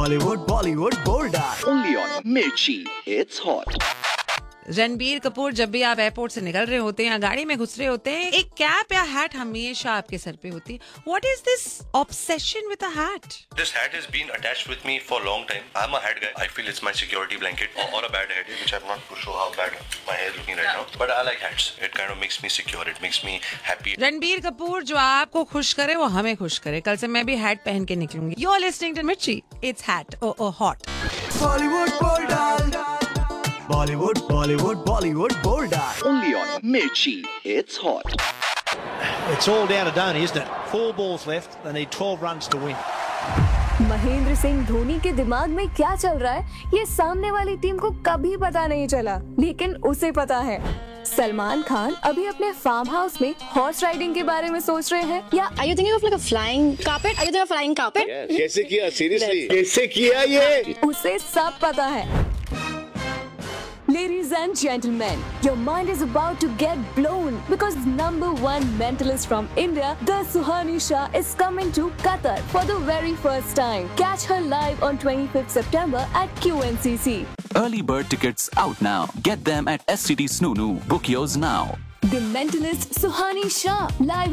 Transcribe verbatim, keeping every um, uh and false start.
Bollywood, Bollywood, Bollywood. Only on Mirchi. It's hot. Ranbir Kapoor, जब भी आप एयरपोर्ट से निकल रहे होते हैं या गाड़ी में घुस रहे होते हैं, एक कैप या हैट हमेशा आपके सर पे होती है. What is this obsession with a hat? This hat has been attached with me for a long time. I'm a hat guy. I feel it's my security blanket or, or a bad hat, which I'm not to show how bad my hair is looking right now. But I like hats. It kind of makes me secure. It makes me happy. Ranbir Kapoor जो आपको खुश करे वो हमें खुश करे. कल से मैं भी हैट पहन के निकलूंगी. You're listening to Mirchi. It's hat. Oh, oh, hot. Bollywood, Bollywood. Bollywood, Bollywood, Bollywood, Bollywood. Only on Mirchi. It's hot. It's all down to Dhoni, isn't it? Four balls left. They need twelve runs to win. Mahendra Singh Dhoni के दिमाग में क्या चल रहा है ये सामने वाली टीम को कभी पता नहीं चला, लेकिन उसे पता है. सलमान खान अभी अपने फार्म हाउस में हॉर्स राइडिंग के बारे में सोच रहे हैं या Are you thinking of like a flying carpet? Are you thinking of flying carpet? Yes. कैसे किया? Seriously? कैसे किया ये? उसे सब पता है. Ladies and gentlemen, your mind is about to get blown because number one mentalist from India, the Suhani Shah, is coming to Qatar for the very first time. Catch her live on twenty-fifth September at Q N C C. Early bird tickets out now. Get them at S C T Snoonu. Book yours now. The mentalist Suhani Shah, live